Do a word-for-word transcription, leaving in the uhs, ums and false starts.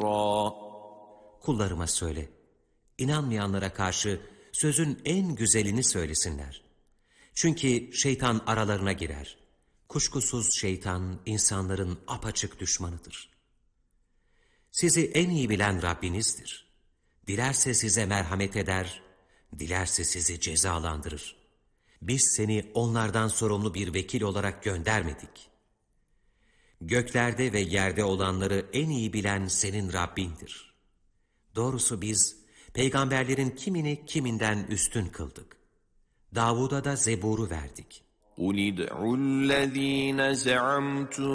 ذِكْرًا. Kullarıma söyle, inanmayanlara karşı sözün en güzelini söylesinler. Çünkü şeytan aralarına girer. Kuşkusuz şeytan insanların apaçık düşmanıdır. Sizi en iyi bilen Rabbinizdir. Dilerse size merhamet eder, dilerse sizi cezalandırır. Biz seni onlardan sorumlu bir vekil olarak göndermedik. Göklerde ve yerde olanları en iyi bilen senin Rabbindir. Doğrusu biz peygamberlerin kimini kiminden üstün kıldık. Davud'a da Zebur'u verdik. قُلِ ادْعُوا الَّذ۪ينَ زَعَمْتُمْ